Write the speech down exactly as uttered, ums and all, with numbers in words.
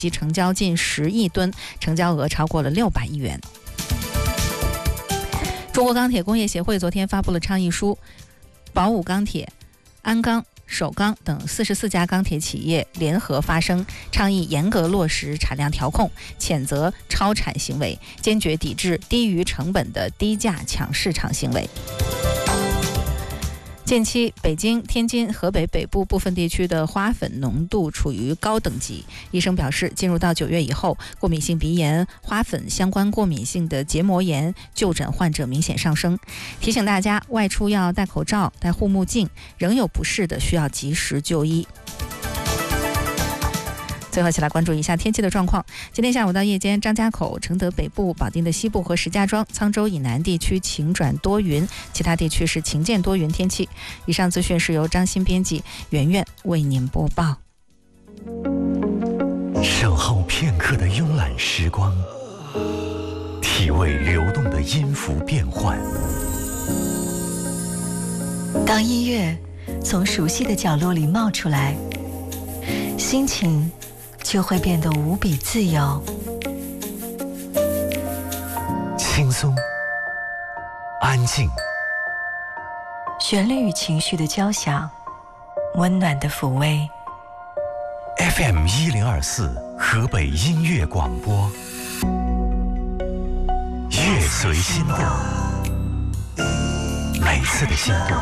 即成交近十亿吨，成交额超过了六百亿元。中国钢铁工业协会昨天发布了倡议书，宝武钢铁、鞍钢、首钢等四十四家钢铁企业联合发声，倡议严格落实产量调控，谴责超产行为，坚决抵制低于成本的低价抢市场行为。近期，北京、天津、河北北部部分地区的花粉浓度处于高等级。医生表示，进入到九月以后，过敏性鼻炎、花粉相关过敏性的结膜炎就诊患者明显上升。提醒大家，外出要戴口罩、戴护目镜，仍有不适的需要及时就医。最后一起来关注一下天气的状况。今天下午到夜间，张家口、承德北部、保定的西部和石家庄、沧州以南地区晴转多云，其他地区是晴间多云天气。以上资讯是由张欣编辑，圆圆为您播报。 守候片刻的慵懒时光，体味流动的音符变换。 当音乐从熟悉的角落里冒出来，心情就会变得无比自由， 轻松、安静， 旋律与情绪的交响，温暖的抚慰。 F M 一零二四河北音乐广播，乐随心动，每次的心动